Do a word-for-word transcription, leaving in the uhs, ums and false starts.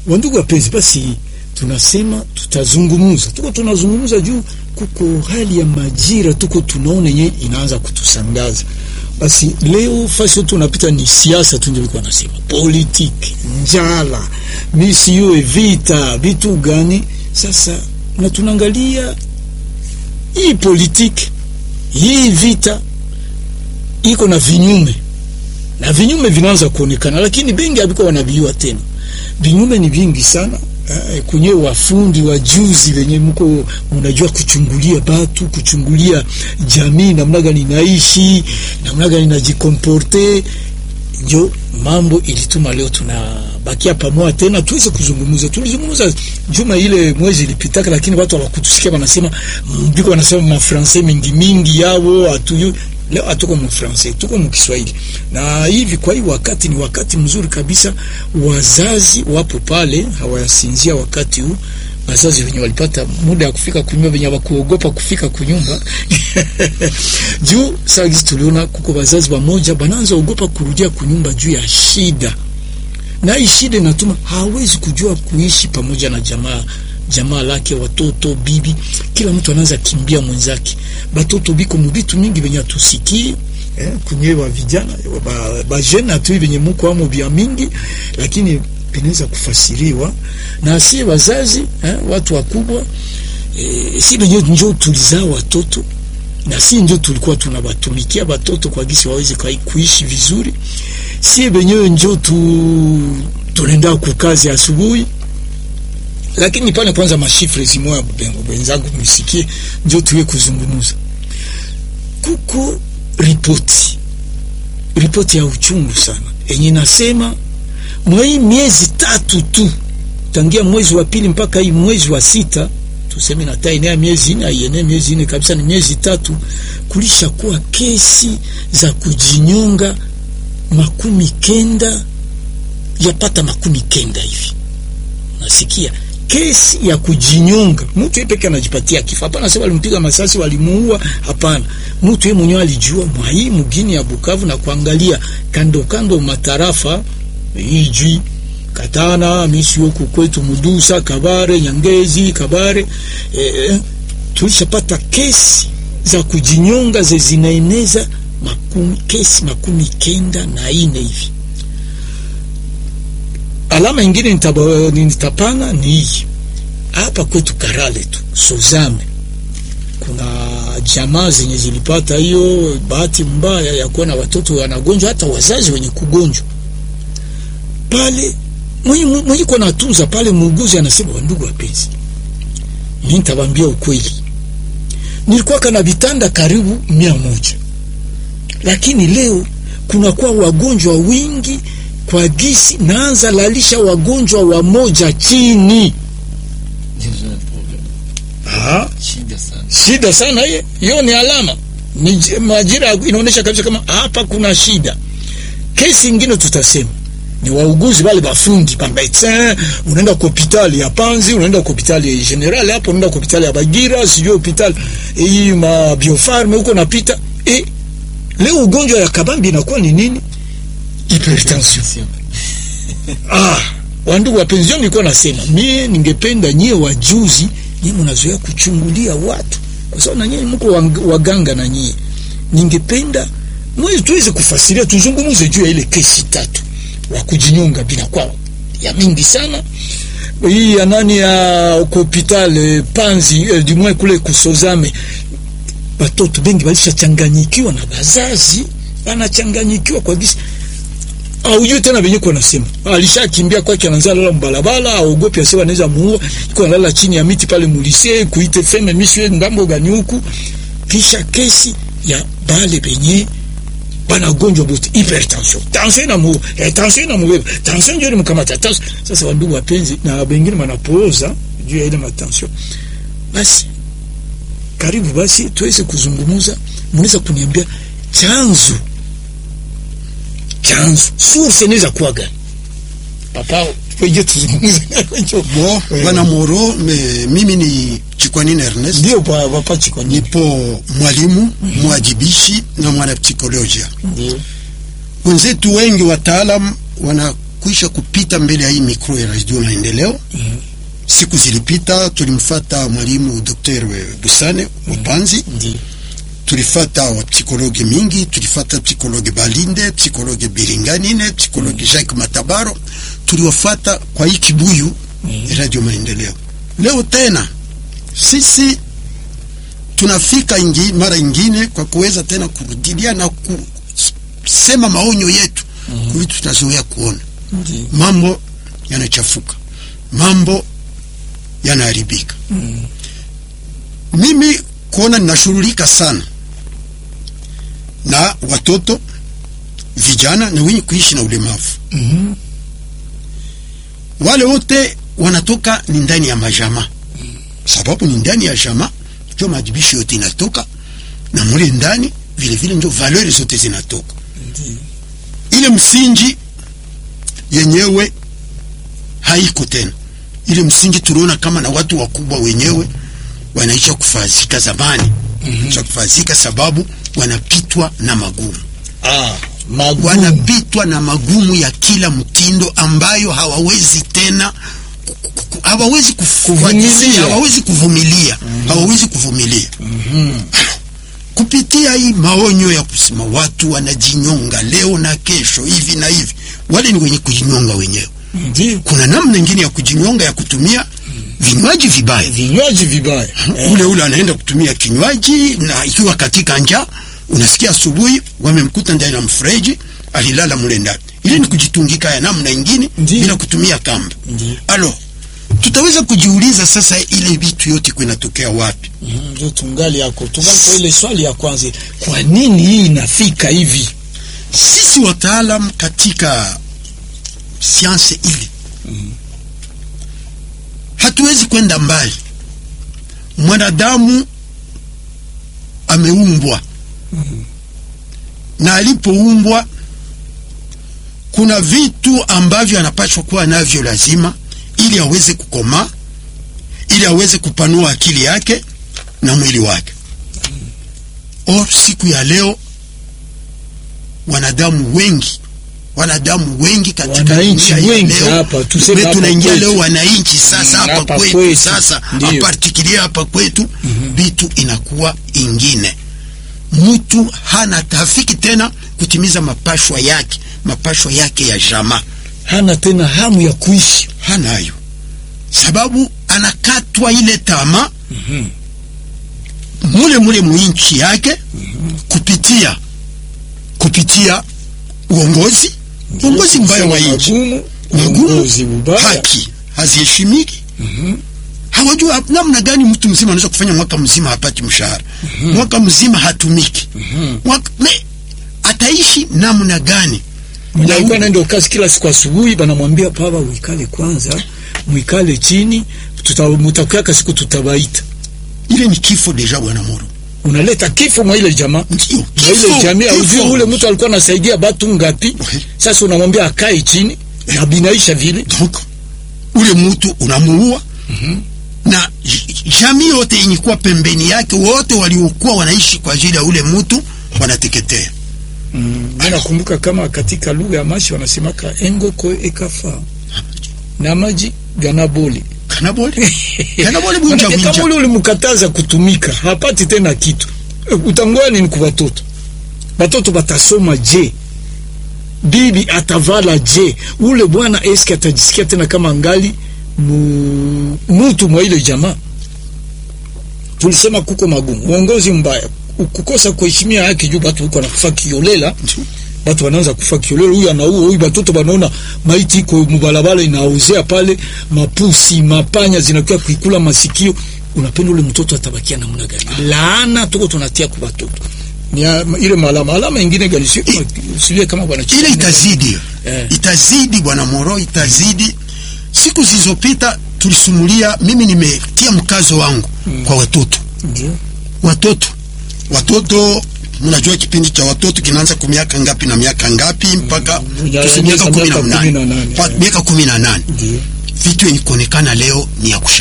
Wandugu wapenzi, basi tunasema tutazungumuza. Tuko tunazungumuza juu kuko hali ya majira tuko tunaona yenyewe inaanza kutusangaza. Basi leo fasi tunapita ni siasa tu, ndio nilikuwa nasema politiki, njala, misiyo, vita, vitu gani. Sasa na tunaangalia hii politiki, hii vita iko na vinyume, na vinyume vinaanza kuonekana, lakini bengi habiko wanabiwa tena. Vinyume ni vingi sana. Uh, kwenye wafundi wa juzi wenye mko mnajua kuchungulia batu, kuchungulia jamii namna gani inaishi, namna gani inajikomporte, ndio mambo ilituma leo tunabakia pamoja tena tuweze kuzungumza. Tulizungumza juma ile mwezi ilipitaka, lakini watu hawakutusikia, wanasema mbiko, wanasema ma français mingi mingi yao atuyu. Leo atuko mu Francais, tuko mu Kiswahili. Na hivi kwa hii wakati ni wakati mzuri kabisa. Wazazi wapo pale hawayasinzia wakati huu. Wazazi wenye walipata muda ya kufika kunyumba, wenye wakuogopa kufika kunyumba. Juu sasa tuliona kuko wazazi wamoja bananza ogopa kurudia kunyumba juu ya shida. Na hii shida inatuma hawezi kujua kuishi pamoja na jamaa jamaa lake, watoto, bibi, kila mtu anaanza kimbia mwenzake. Batoto biko mubitu mingi benye tusikii, eh, kunyewa vijana, ba, ba jena tu benye muko amo bia mingi, lakini peneza kufasiriwa na si wazazi, eh, watu wakubwa, eh, si benye njoo tulizaa watoto, na si njoo tulikuwa tunabatumikia watoto kwa gisi waweze kuishi vizuri. Si benye njoo tu tunaenda kukazi asubuhi. Lakini pale kwanza mashifre zimoya wenzangu msikie ndio tuwe kuzungumza. Kuko ripoti. Ripoti ya uchungu sana. Enye nasema mwezi miezi tatu tu, tangia mwezi wa pili mpaka hii mwezi wa sita, tuseme na tai na miezi ine, yene miezi ine kabisa, ni miezi tatu, kulisha kuwa kesi za kujinyonga makumi kenda, yapata makumi kenda hivi. Nasikia kesi ya kujinyonga, mtu yeye peke anajipatia kifo. Hapana sema walimpiga masasi walimuua, hapana. Mtu yeye mwenyewe alijua mwai mgini ya Bukavu na kuangalia kando kando matarafa hiji Katana, Misio, kwetu Mudusa, Kabare, Nyangezi, Kabare, eh, tulishapata kesi za kujinyonga ze zinaeneza makumi, kesi makumi kenda na ine hivi. Alama ingine nitapana ni hii. Hapa kwetu Karale tu, Sozame, kuna jamaa zenye zilipata hiyo bahati mbaya ya kuona watoto wanagonjwa, hata wazazi wenye kugonjwa. Pale mwenye mwenye kwa natunza pale, muuguzi anasema, wandugu wapenzi, mimi nitawaambia ukweli. Nilikuwa kana vitanda karibu mia moja. Lakini leo kuna kwa wagonjwa wingi kwa gisi naanza lalisha wagonjwa wa moja chini. Ah, shida sana. Shida sana hiyo. Hiyo ni alama. Ni majira inaonyesha kabisa kama hapa kuna shida. Kesi nyingine tutasema ni wauguzi wale bafundi, ba médecin, unaenda kwa hospitali ya Panzi, unaenda kwa hospitali ya General, hapo unaenda kwa hospitali ya Bagira, sio hospitali hii ma Biofarm huko napita. Eh, leo ugonjwa ya kabambi inakuwa ni nini? Hypertension. Ah, wandugu wapenzi, nilikuwa nasema mimi ningependa nyie wajuzi, nyie mnazoea kuchungulia watu, kwa sababu na nyie mko waganga, na nyie ningependa mwezi tuweze kufasiria, tuzungumuze juu ya ile kesi tatu wa kujinyonga bila kwao ya mingi sana. Hii ya nani ya hospitali Panzi, eh, dimwe kule kusozame, watoto bengi walisha changanyikiwa na bazazi, wanachanganyikiwa kwa gisi au yule tena benye kwa nasema alishakimbia kwake, anaanza lala mbalabala, aogopi asema anaweza muua, iko analala chini ya miti pale mulise kuite feme miswe ngambo gani huku. Kisha kesi ya bale benye bana gonjwa bote hypertension, tension na mu, eh, tension na mu, tension ndio mkamata tension. Sasa wandugu wapenzi, na wengine wanapooza juu ya ile matension. Basi karibu basi tuweze kuzungumza, mnaweza kuniambia chanzo chanzo source inaweza kuwa gani? Papa wewe tuzungumze hapo. Bo bwana Moro, me, mimi ni Chikwanini Ernest. Ndio papa Chikwanini. Nipo mwalimu, mm -hmm. mwajibishi na mwana psikolojia. Ndio. Wenzetu wengi wataalamu wana kuisha kupita mbele ya hii mikro ya Radio Maendeleo. Mm-hmm. Siku zilipita tulimfuata mwalimu Daktari Busane Upanzi. Mm-hmm. Tulifata wa psikologi mingi, tulifata psikologi Balinde, psikologi Biringanine, psikologi mm. Jacques Matabaro, tuliwafata kwa hii kibuyu mm. Radio Maendeleo. Leo tena sisi tunafika ingi, mara ingine kwa kuweza tena kurudilia na kusema maonyo yetu mm. kwa tutazoea kuona mm. mambo yanachafuka, mambo yanaharibika. Mm. Mimi kuona ninashughulika sana na watoto, vijana na wenye kuishi na ulemavu. Mm-hmm. Wale wote wanatoka ni ndani ya majama. Mm. Sababu ni ndani ya jama ndio madibisho yote inatoka, na mule ndani vile vile ndio valeurs zote zinatoka. Mm-hmm. Ile msingi yenyewe haiko tena. Ile msingi tuliona kama na watu wakubwa wenyewe wanaisha kufazika zamani. Mm-hmm. Cha kufazika sababu wanapitwa na magumu. Ah, magumu. Wanapitwa na magumu ya kila mtindo ambayo hawawezi tena hawawezi kuvumilia, hawawezi kuvumilia, mm-hmm. hawawezi kuvumilia. Mm-hmm. Kupitia hii maonyo ya kusema watu wanajinyonga leo na kesho hivi na hivi, wale ni wenye kujinyonga wenyewe. Mm-hmm. Kuna namna nyingine ya kujinyonga ya kutumia vinywaji vibaya. Vinywaji vibaya. Ule ule anaenda kutumia kinywaji, na ikiwa katika njaa unasikia asubuhi wamemkuta ndani ya mfreji alilala mule ndani. Ile ni kujitungika ya namna nyingine bila kutumia kamba. Alo, tutaweza kujiuliza sasa ile vitu yote kunatokea wapi? Ndio mm, tungali yako. Tungali kwa ile swali ya kwanza. Kwa nini hii inafika hivi? Sisi wataalamu katika science hili mm. hatuwezi kwenda mbali. Mwanadamu ameumbwa. Mm-hmm. Na alipoumbwa kuna vitu ambavyo anapaswa kuwa navyo lazima ili aweze kukomaa, ili aweze kupanua akili yake na mwili wake. Mm-hmm. Or siku ya leo wanadamu wengi wanadamu wengi katika wananchi wengi hapa tuseme tunaingia leo wananchi sasa hapa mm, kwetu, kwetu sasa apartikilia hapa kwetu vitu mm-hmm. inakuwa ingine. Mtu hana tafiki tena kutimiza mapashwa yake, mapashwa yake ya jamaa. Hana tena hamu ya kuishi, hanayo. Sababu anakatwa ile tamaa mm-hmm. mule mule mwinchi yake mm-hmm. kupitia kupitia uongozi uongozi mbaya wa nchi, magumu, haki haziheshimiki. Mm-hmm. Hawajua namna gani mtu mzima anaweza kufanya mwaka mzima hapati mshahara. Mm-hmm. Mwaka mzima hatumiki. Mm-hmm. Mwaka, me, ataishi namna gani? Mnaikuwa naenda kazi kila siku asubuhi banamwambia baba uikale kwanza, muikale chini, tutamutakia siku tutabaita. Ile ni kifo deja bwana Moro. Unaleta kifo mwa ile jamaa. Ndio. Mwa ile jamii ujue ule mtu alikuwa anasaidia batu ngapi? Sasa unamwambia akae chini na binaisha vile. Donc ule mtu unamuua. Mm-hmm. Na jamii yote ilikuwa pembeni yake, wote waliokuwa wanaishi kwa ajili ya ule mtu wanateketea. Mm, mimi nakumbuka kama katika lugha ya Mashi wanasemaka engoko ekafa. Na maji ganaboli. Kanaboli? Kanaboli bunja bunja. Kama ule ulimkataza kutumika, hapati tena kitu. Utangoa nini kwa watoto? Watoto batasoma je? Bibi atavala je? Ule bwana eski atajisikia tena kama ngali mu, mtu mwa ile jamaa? Tulisema kuko magumu, uongozi mbaya, kukosa kuheshimia haki juu watu huko wanakufa kiolela. Watu wanaanza kufa kiolela, huyu anaua huyu, watoto wanaona maiti iko mbalabala inaozea pale, mapusi, mapanya zinakuwa kuikula masikio. Unapenda ule mtoto atabakia namna gani? Laana tuko tunatia kwa watoto. Ni ile malama alama nyingine gani sio usilie kama bwana ile itazidi. Eh. Itazidi bwana Moro, itazidi. Siku zilizopita tulisumulia, mimi nimetia mkazo wangu mm. kwa watoto. Ndio. Watoto. Watoto mnajua kipindi cha watoto kinaanza kwa miaka ngapi na miaka ngapi mpaka miaka kumi na nane. Miaka kumi na nane. Vitu yenye kuonekana leo ni ya kusha